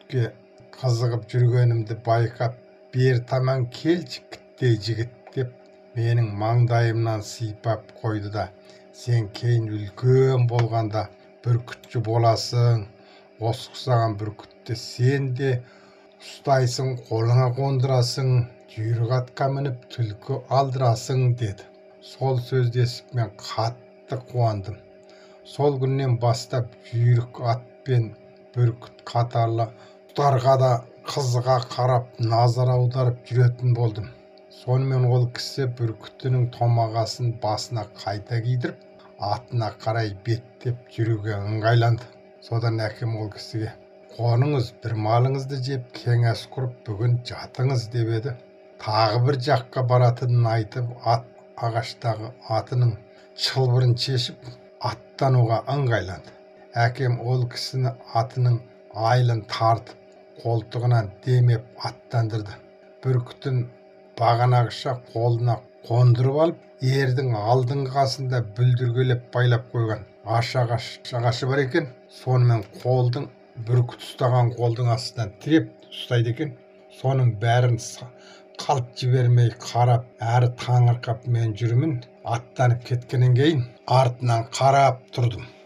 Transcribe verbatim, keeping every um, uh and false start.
бүркітке қызығып жүргенімді байқап, бер таман келші кіттей жігіт деп менің маңдайымнан сипап қойды да, сен кейін үлкен болғанда бүркітші боласың, осы құсаған бүркітті сен де ұстайсың, қолыңа қондырасың, жүйрік атқа мініп түлкі алдырасың деді. Сол сөзді естіп мен қатты қуандым. Сол күннен бастап жүйрік ат пен бүркіт қатарлы құстарға да қызыға қарап, назар аударып жүретін болдым. Сонымен ол кісі бүркітінің томағасын басына қайта кидіріп, атына қарай беттеп жүруге ыңғайланды. Содан әкем ол кісіге: қоныңыз, бір малыңызды жеп, кеңес құрып, бүгін жатыңыз деп еді. Тағы бір жаққа баратынын айтып, ат ағаштағы атының шылбырын шешіп, аттануға ыңғайланды. Әкем ол кісіні атының айлын тартып, қолтығынан демеп аттандырды. Бүркітін бағанағыша қолына қондырып алып, ердің алдыңғы қасында бүлдіргелеп байлап қойған аш ағашы бар екен. Сонымен қолдың, бүркіт ұстаған қолдың астынан тіреп ұстайды екен. Соның бәрін қалт жібермей қарап, әрі таңырқап мен жүрмін. Аттанып кеткеннен кейін артынан қарап тұрдым.